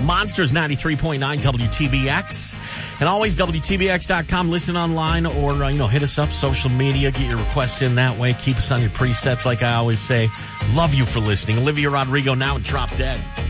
Monsters 93.9 WTBX. And always WTBX.com. Listen online or, hit us up, social media. Get your requests in that way. Keep us on your presets, like I always say. Love you for listening. Olivia Rodrigo now in Drop Dead.